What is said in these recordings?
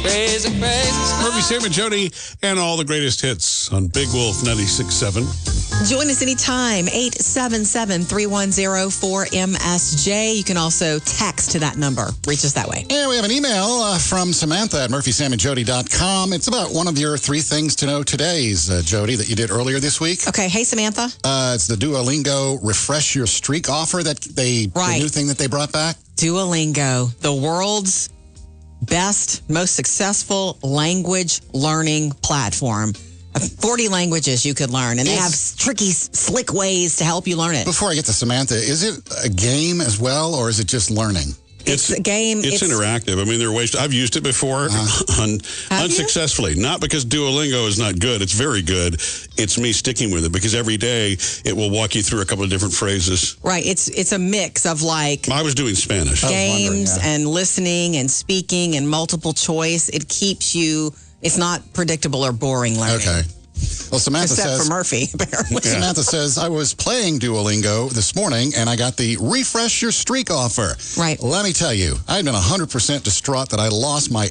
Crazy, crazy. Murphy, Sam, and Jody, and all the greatest hits on Big Wolf 96.7. Join us anytime, 877-310-4MSJ. You can also text to that number. Reach us that way. And we have an email from Samantha at murphysamandjody.com. It's about one of your 3 things to know today's, Jody, that you did earlier this week. Okay. Hey, Samantha. It's the Duolingo Refresh Your Streak offer the new thing that they brought back. Duolingo, the world's best, most successful language learning platform. 40 languages you could learn, and they have tricky, slick ways to help you learn it. Before I get to Samantha, is it a game as well, or is it just learning? It's a game. It's interactive. I mean, there are ways. I've used it before unsuccessfully. Not because Duolingo is not good. It's very good. It's me sticking with it because every day it will walk you through a couple of different phrases. Right. It's a mix of like I was doing Spanish. Games and listening and speaking and multiple choice. It keeps you. It's not predictable or boring learning. Okay. Well, Samantha Except says, for Murphy, apparently. Samantha says, I was playing Duolingo this morning, and I got the Refresh Your Streak offer. Right. Let me tell you, I've been 100% distraught that I lost my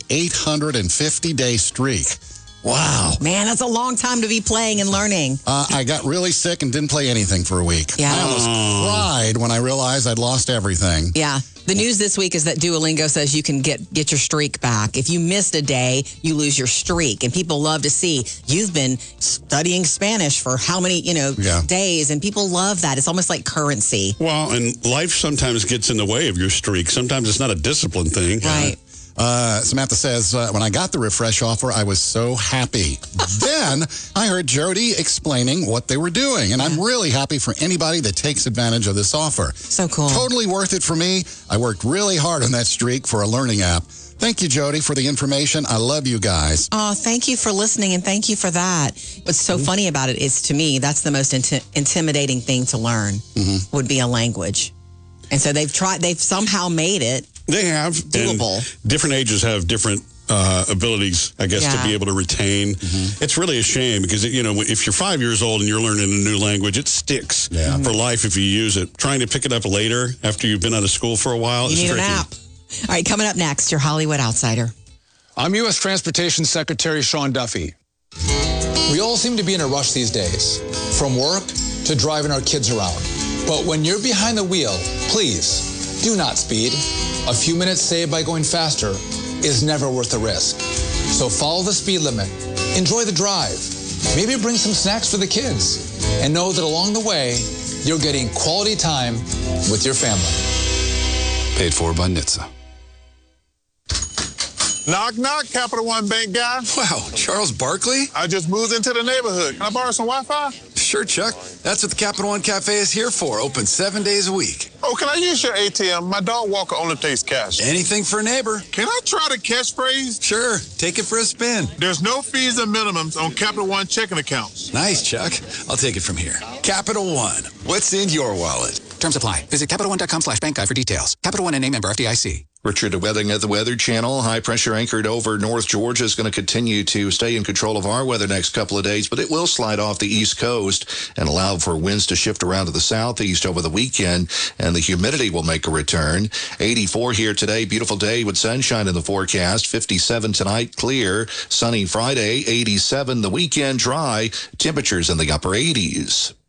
850-day streak. Wow. Man, that's a long time to be playing and learning. I got really sick and didn't play anything for a week. Yeah. I almost cried when I realized I'd lost everything. Yeah. The news this week is that Duolingo says you can get your streak back. If you missed a day, you lose your streak. And people love to see you've been studying Spanish for how many, days. And people love that. It's almost like currency. Well, and life sometimes gets in the way of your streak. Sometimes it's not a discipline thing. Right. Samantha says, when I got the refresh offer, I was so happy. Then I heard Jody explaining what they were doing, and I'm really happy for anybody that takes advantage of this offer. So cool. Totally worth it for me. I worked really hard on that streak for a learning app. Thank you, Jody, for the information. I love you guys. Oh, thank you for listening, and thank you for that. What's so funny about it is, to me, that's the most intimidating thing to learn, would be a language. And so they've somehow made it. They have. Doable. And different ages have different abilities, I guess, to be able to retain. It's really a shame because, if you're 5 years old and you're learning a new language, it sticks for life if you use it. Trying to pick it up later after you've been out of school for a while is tricky. You need an app. All right, coming up next, your Hollywood Outsider. I'm U.S. Transportation Secretary Sean Duffy. We all seem to be in a rush these days, from work to driving our kids around. But when you're behind the wheel, please do not speed. A few minutes saved by going faster is never worth the risk. So follow the speed limit, enjoy the drive, maybe bring some snacks for the kids, and know that along the way, you're getting quality time with your family. Paid for by NHTSA. Knock, knock, Capital One Bank guy. Wow, Charles Barkley? I just moved into the neighborhood. Can I borrow some Wi-Fi? Sure, Chuck. That's what the Capital One Cafe is here for. Open 7 days a week. Oh, can I use your ATM? My dog walker only takes cash. Anything for a neighbor. Can I try the catchphrase? Sure. Take it for a spin. There's no fees or minimums on Capital One checking accounts. Nice, Chuck. I'll take it from here. Capital One. What's in your wallet? Terms apply. Visit CapitalOne.com/bank guide for details. Capital One and a member FDIC. Richard Weathering at the Weather Channel. High pressure anchored over North Georgia is going to continue to stay in control of our weather next couple of days, but it will slide off the East Coast and allow for winds to shift around to the southeast over the weekend, and the humidity will make a return. 84 here today. Beautiful day with sunshine in the forecast. 57 tonight, clear. Sunny Friday. 87 the weekend, dry. Temperatures in the upper 80s.